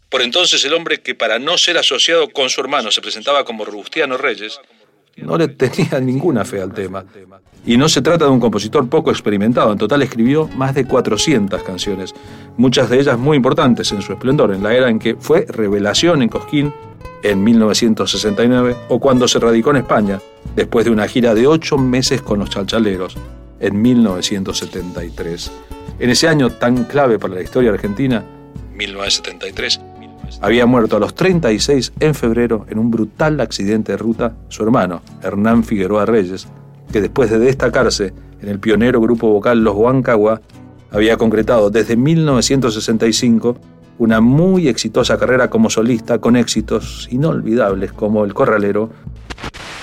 Por entonces el hombre que para no ser asociado con su hermano se presentaba como Robustiano Reyes, no le tenía ninguna fe al tema. Y no se trata de un compositor poco experimentado. En total escribió más de 400 canciones, muchas de ellas muy importantes en su esplendor, en la era en que fue revelación en Cosquín, en 1969, o cuando se radicó en España, después de una gira de 8 meses con los Chalchaleros, en 1973. En ese año tan clave para la historia argentina, 1973, había muerto a los 36 en febrero en un brutal accidente de ruta su hermano, Hernán Figueroa Reyes, que después de destacarse en el pionero grupo vocal Los Huancagua, había concretado desde 1965 una muy exitosa carrera como solista con éxitos inolvidables como El Corralero